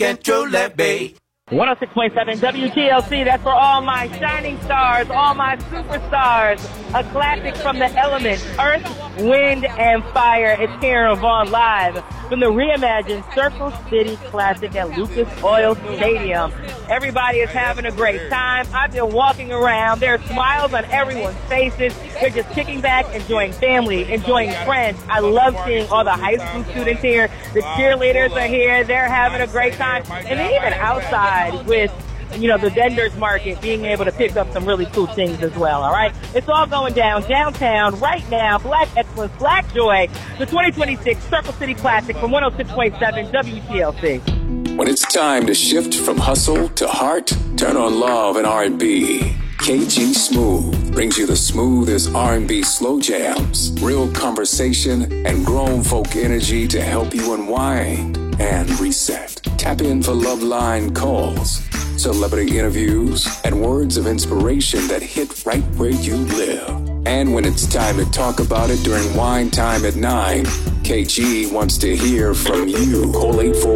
Chevrolet Bay. 106.7 WTLC, that's for all my shining stars, all my superstars. A classic from the elements, Earth, Wind, and Fire. It's Karen Vaughn live from the reimagined Circle City Classic at Lucas Oil Stadium. Everybody is having a great time. I've been walking around. There are smiles on everyone's faces. They're just kicking back, enjoying family, enjoying friends. I love seeing all the high school students here. The cheerleaders are here. They're having a great time. And then even outside with, the vendors market, being able to pick up some really cool things as well, all right? It's all going down downtown right now. Black Excellence, Black Joy, the 2026 Circle City Classic from 106.7 WTLC. When it's time to shift from hustle to heart, turn on love and R&B. KG Smooth brings you the smoothest R&B slow jams, real conversation, and grown folk energy to help you unwind and reset. Tap in for Love Line calls, celebrity interviews, and words of inspiration that hit right where you live. And when it's time to talk about it during wine time at 9, KG wants to hear from you. Call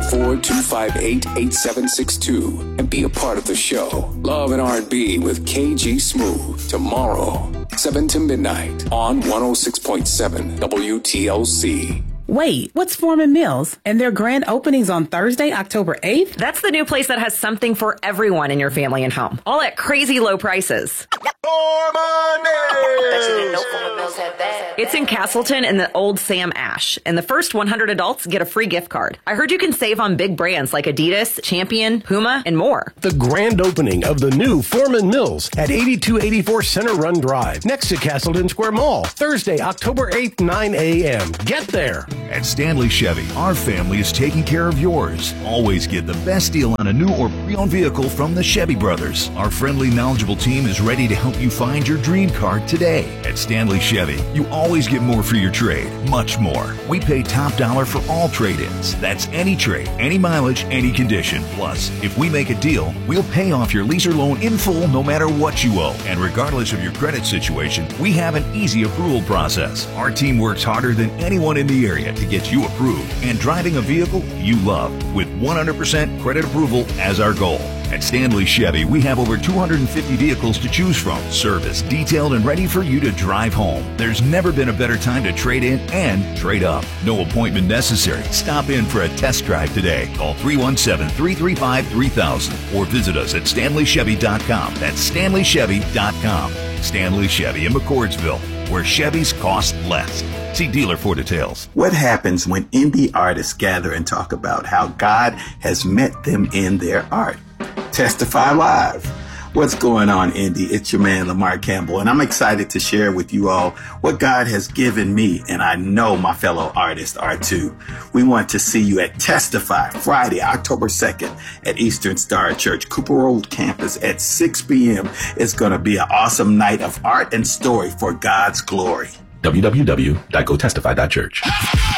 844-258-8762 and be a part of the show. Love and R&B with KG Smooth tomorrow, 7 to midnight on 106.7 WTLC. Wait, what's Foreman Mills? And their grand opening's on Thursday, October 8th? That's the new place that has something for everyone in your family and home. All at crazy low prices. It's in Castleton in the old Sam Ash. And the first 100 adults get a free gift card. I heard you can save on big brands like Adidas, Champion, Puma, and more. The grand opening of the new Foreman Mills at 8284 Center Run Drive, next to Castleton Square Mall. Thursday, October 8th, 9 a.m. Get there. At Stanley Chevy, our family is taking care of yours. Always get the best deal on a new or pre-owned vehicle from the Chevy brothers. Our friendly, knowledgeable team is ready to help you find your dream car today. At Stanley Chevy, you always get more for your trade, much more. We pay top dollar for all trade-ins. That's any trade, any mileage, any condition. Plus, if we make a deal, we'll pay off your lease or loan in full no matter what you owe. And regardless of your credit situation, we have an easy approval process. Our team works harder than anyone in the area to get you approved and driving a vehicle you love with 100% credit approval as our goal. At Stanley Chevy, we have over 250 vehicles to choose from, serviced, detailed, and ready for you to drive home. There's never been a better time to trade in and trade up. No appointment necessary. Stop in for a test drive today. Call 317-335-3000 or visit us at StanleyChevy.com. That's StanleyChevy.com. Stanley Chevy in McCordsville, where Chevys cost less. See dealer for details. What happens when indie artists gather and talk about how God has met them in their art? Testify Live. What's going on, Indy? It's your man, Lamar Campbell, and I'm excited to share with you all what God has given me, and I know my fellow artists are too. We want to see you at Testify, Friday, October 2nd at Eastern Star Church, Cooper Road campus at 6 p.m. It's going to be an awesome night of art and story for God's glory. www.gotestify.church.